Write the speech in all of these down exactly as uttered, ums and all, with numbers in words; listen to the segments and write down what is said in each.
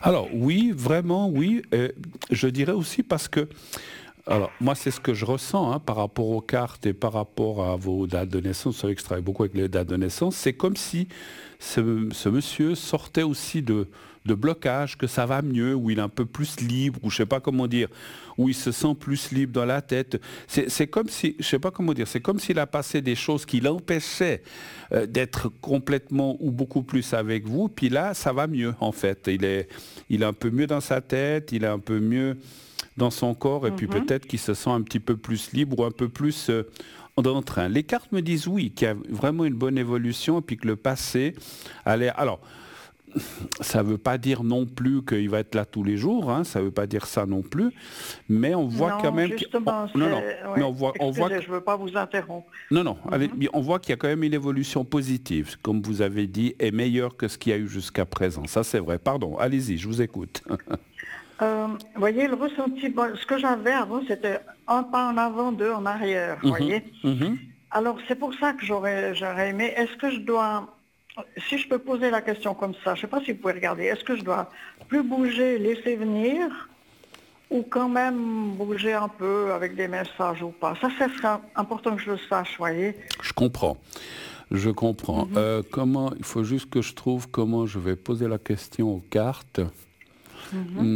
Alors oui, vraiment oui. Et je dirais aussi parce que, alors moi c'est ce que je ressens hein, par rapport aux cartes et par rapport à vos dates de naissance. Vous savez que je travaille beaucoup avec les dates de naissance. C'est comme si ce, ce monsieur sortait aussi de, de blocage, que ça va mieux, où il est un peu plus libre, ou je sais pas comment dire, où il se sent plus libre dans la tête. C'est, c'est comme si, je sais pas comment dire, c'est comme s'il a passé des choses qui l'empêchaient euh, d'être complètement ou beaucoup plus avec vous. Puis là, ça va mieux en fait. Il est, il est un peu mieux dans sa tête, il est un peu mieux dans son corps et puis Mhm. peut-être qu'il se sent un petit peu plus libre ou un peu plus euh, d'entrain. Les cartes me disent oui, qu'il y a vraiment une bonne évolution et puis que le passé allait... Alors, ça ne veut pas dire non plus qu'il va être là tous les jours, hein, ça ne veut pas dire ça non plus, mais on voit Non, quand même... que- justement, on- non, non, c'est... mais Ouais. on voit, on voit Excusez, que- je ne veux pas vous interrompre. non, non, allez, Mhm. on voit qu'il y a quand même une évolution positive, comme vous avez dit, et meilleure que ce qu'il y a eu jusqu'à présent. Ça, c'est vrai. Pardon, allez-y, je vous écoute. Euh, vous voyez, le ressenti, bon, ce que j'avais avant, c'était un pas en avant, deux en arrière, vous Mhm, voyez. mhm. Alors, c'est pour ça que j'aurais, j'aurais aimé, est-ce que je dois, si je peux poser la question comme ça, je ne sais pas si vous pouvez regarder, est-ce que je dois plus bouger, laisser venir, ou quand même bouger un peu avec des messages ou pas? Ça, ça serait important que je le sache, vous voyez. Je comprends. Je comprends. Mhm. Euh, comment, il faut juste que je trouve comment je vais poser la question aux cartes. Mhm.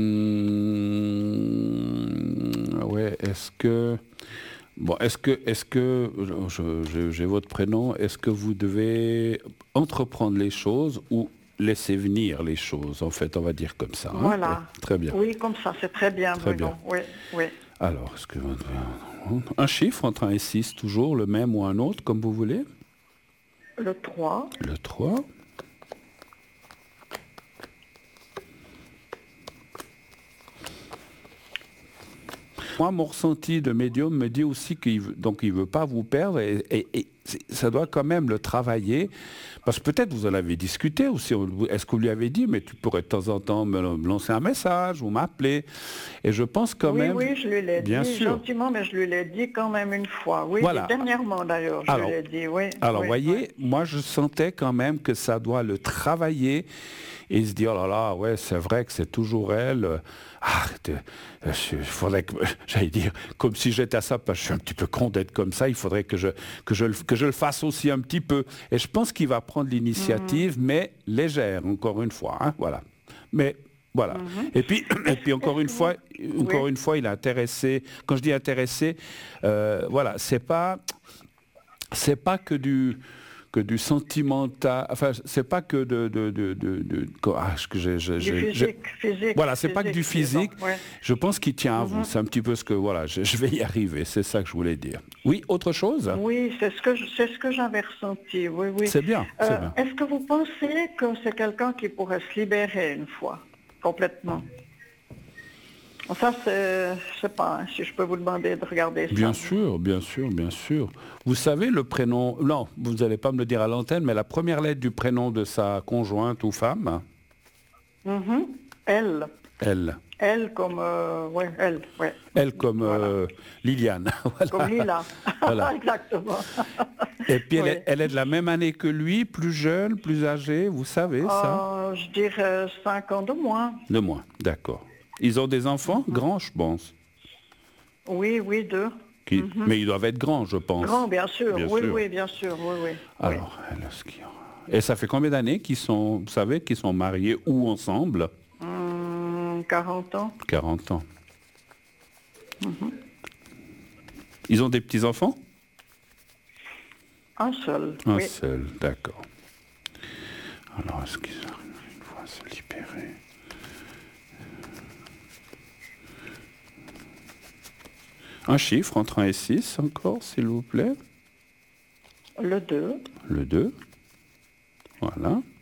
Hmm, ouais, est-ce que... Bon, est-ce que, est-ce que, je- je- j'ai votre prénom, est-ce que vous devez entreprendre les choses ou laisser venir les choses, en fait, on va dire comme ça. Hein. Ouais, Voilà. très bien, Oui, comme ça, c'est très bien, très Bruno. bien. Oui, oui. Alors, est-ce que... Un chiffre entre un et six, toujours, le même ou un autre, comme vous voulez. Le trois. Le trois. Moi, mon ressenti de médium me dit aussi qu'il veut, donc il veut pas vous perdre et, et- et ça doit quand même le travailler. Parce que peut-être vous en avez discuté aussi. Est-ce que vous lui avez dit, mais tu pourrais de temps en temps me me lancer un message ou m'appeler. Et je pense quand Oui, même, oui, je lui l'ai bien dit sûr. gentiment, mais je lui l'ai dit quand même une fois. Oui, Voilà. dernièrement d'ailleurs, je lui Alors, l'ai dit, oui. Alors, oui, voyez, oui. moi, je sentais quand même que ça doit le travailler et se dire, oh là là, ouais, c'est vrai que c'est toujours elle. euh, Ah, il faudrait que, j'allais dire, comme si j'étais à ça, parce que je suis un petit peu con d'être comme ça, il faudrait que je, que je, le- que je le fasse aussi un petit peu. Et je pense qu'il va prendre l'initiative, mais légère, encore une fois, hein, voilà. Mais voilà. Mhm. Et puis, et puis Est-ce, encore est-ce une que vous... fois, encore Oui. une fois, il est intéressé. Quand je dis intéressé, euh, voilà, c'est pas, c'est pas que du que du sentimental, enfin c'est pas que de de de de, de- que- ah, que j'ai- j'ai- Du j'ai- j'ai- physique, physique, voilà, c'est pas que du physique, disons. physique. Ouais. Je pense qu'il tient à vous. Mhm. C'est un petit peu ce que voilà, je, je vais y arriver. C'est ça que je voulais dire. Oui, autre chose. Oui, c'est ce que je- c'est ce que j'avais ressenti. Oui, oui. C'est bien, c'est Euh, bien. est-ce que vous pensez que c'est quelqu'un qui pourrait se libérer une fois, complètement? Ça, c'est, je sais pas hein, si je peux vous demander de regarder ça. Bien sûr, bien sûr, bien sûr. Vous savez le prénom, non, vous n'allez pas me le dire à l'antenne, mais la première lettre du prénom de sa conjointe ou femme, Mhm. Elle, elle. elle comme, euh, ouais, elle, ouais. Elle comme Voilà. euh, Liliane. Comme Voilà. Lila. Voilà. Exactement. Et puis elle, Oui. est, elle est de la même année que lui, plus jeune, plus âgée, vous savez ça? Euh, je dirais cinq ans de moins. De moins, d'accord. Ils ont des enfants grands, je pense. Oui, oui, deux. Qui- Mais ils doivent être grands, je pense. Grand, bien sûr. Bien oui, sûr. oui, bien sûr. Oui, oui. Alors, elle, ce qui- et ça fait combien d'années qu'ils sont, vous savez, qu'ils sont mariés ou ensemble? Hum, quarante ans. quarante ans. Ils ont des petits-enfants? Un seul. Un oui. seul, d'accord. Alors, est-ce qu'ils arrivent une fois à se libérer? Un chiffre entre un et six encore, s'il vous plaît. Le deux. Le deux. Voilà.